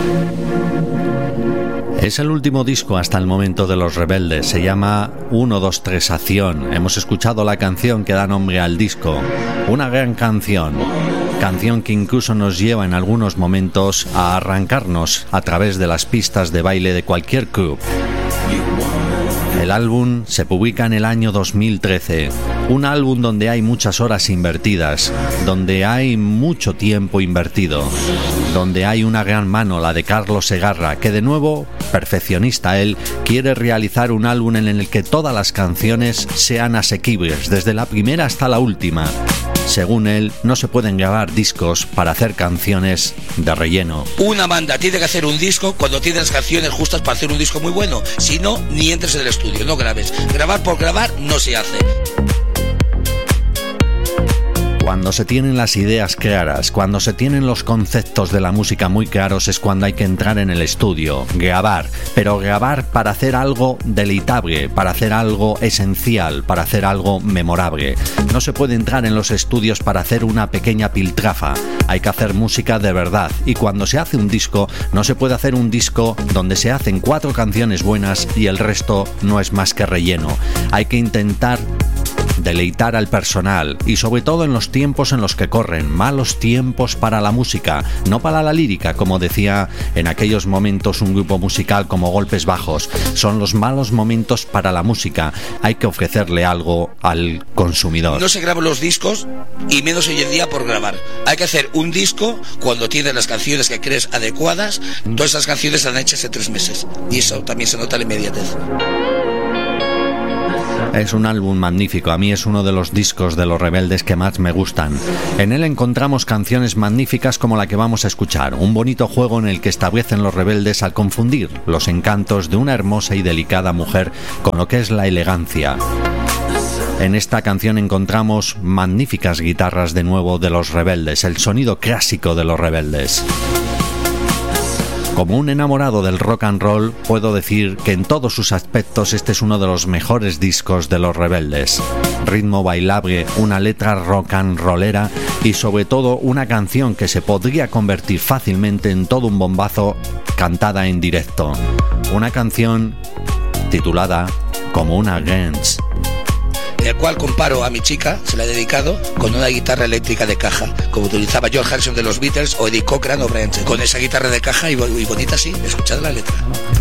Es el último disco hasta el momento de Los Rebeldes, se llama 1, 2, 3 Acción. Hemos escuchado la canción que da nombre al disco, una gran canción que incluso nos lleva en algunos momentos a arrancarnos a través de las pistas de baile de cualquier club. El álbum se publica en el año 2013, un álbum donde hay muchas horas invertidas, donde hay mucho tiempo invertido, donde hay una gran mano, la de Carlos Segarra, que de nuevo, perfeccionista él, quiere realizar un álbum en el que todas las canciones sean asequibles, desde la primera hasta la última. Según él, no se pueden grabar discos para hacer canciones de relleno. Una banda tiene que hacer un disco cuando tiene las canciones justas para hacer un disco muy bueno. Si no, ni entres en el estudio, no grabes. Grabar por grabar no se hace. Cuando se tienen las ideas claras, cuando se tienen los conceptos de la música muy claros, es cuando hay que entrar en el estudio, grabar, pero grabar para hacer algo deleitable, para hacer algo esencial, para hacer algo memorable. No se puede entrar en los estudios para hacer una pequeña piltrafa, hay que hacer música de verdad. Y cuando se hace un disco, no se puede hacer un disco donde se hacen 4 canciones buenas y el resto no es más que relleno. Hay que intentar deleitar al personal y sobre todo en los tiempos en los que corren, malos tiempos para la música, no para la lírica, como decía en aquellos momentos un grupo musical como Golpes Bajos, son los malos momentos para la música, hay que ofrecerle algo al consumidor. No se graban los discos y menos hoy en día por grabar, hay que hacer un disco cuando tienes las canciones que crees adecuadas, todas esas canciones están hechas en 3 meses y eso también se nota la inmediatez. Es un álbum magnífico, a mí es uno de los discos de Los Rebeldes que más me gustan. En él encontramos canciones magníficas como la que vamos a escuchar, un bonito juego en el que establecen Los Rebeldes al confundir los encantos de una hermosa y delicada mujer con lo que es la elegancia. En esta canción encontramos magníficas guitarras de nuevo de Los Rebeldes, el sonido clásico de Los Rebeldes. Como un enamorado del rock and roll, puedo decir que en todos sus aspectos este es uno de los mejores discos de Los Rebeldes. Ritmo bailable, una letra rock and rollera y sobre todo una canción que se podría convertir fácilmente en todo un bombazo cantada en directo. Una canción titulada como una Gens, en el cual comparo a mi chica, se la he dedicado, con una guitarra eléctrica de caja, como utilizaba George Harrison de los Beatles o Eddie Cochran o Brent, con esa guitarra de caja y bonita así, escuchad la letra.